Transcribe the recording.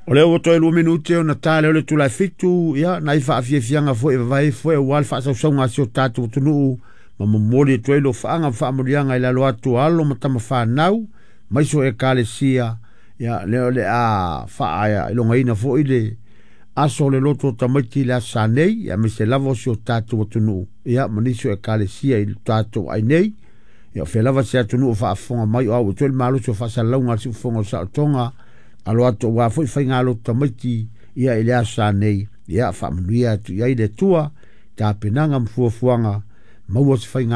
O leo o toi 2 minute o na tale o le tula fitu ia na ifa afiafianga fo e vai fo e wal fa sa songa si o tatu tunu ma momoli toi lo faanga fa molianga ila lo atu alo matama fa nau mai so e kale sia ia leo le a fa ia lo ngaina fo ile aso le loto tamati la sanei ia me se lavo si o tatu tunu ia maniso e kale sia il tatu ai nei ia fe lava se tunu fa fonga mai o toi malo so fa sa longa si fonga sa tonga alo ato wa foi fai ngalo tamati ia ile asa nei ia fa mnuia tu ia ile tua ta penanga mfuafuanga mau se fai